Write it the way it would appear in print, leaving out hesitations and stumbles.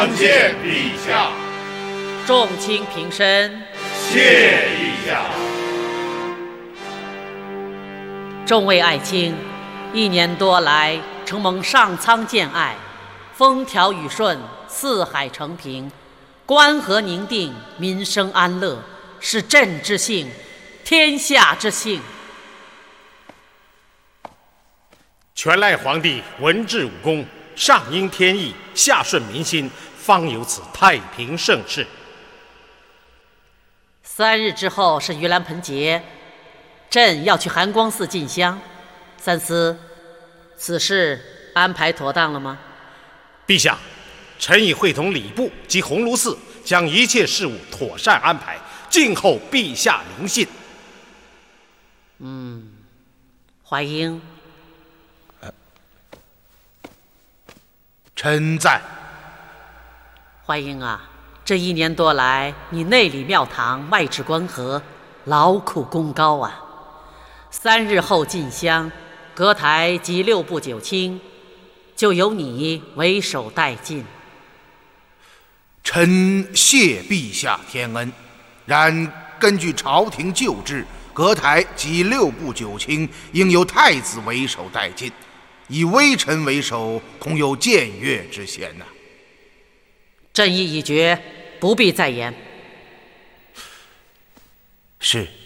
参见陛下。 众卿平身。 谢陛下。 众位爱卿，1年多来，承蒙上苍眷爱，风调雨顺，四海承平，关河宁定，民生安乐，是朕之幸，天下之幸。 全赖皇帝文治武功，上应天意，下顺民心，方有此太平盛世。 3日之后是盂兰盆节，朕要去寒光寺进香。三思，此事安排妥当了吗？ 陛下，臣已会同礼部及鸿胪寺，将一切事务妥善安排，静候陛下临幸。 怀英， 臣在。 怀英啊，这1年多来，你内里庙堂，外治关河，劳苦功高啊。3日后进香，阁台及6部9卿，就由你为首带进。 臣谢陛下天恩，然根据朝廷旧制，阁台及6部9卿应由太子为首带进，以微臣为首，恐有僭越之嫌呐。 朕意已决，不必再言。 是。